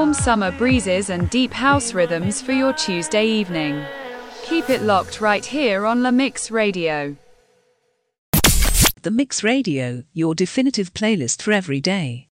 warm summer breezes and deep house rhythms for your Tuesday evening. Keep it locked right here on La Mix Radio. The Mix Radio, your definitive playlist for every day.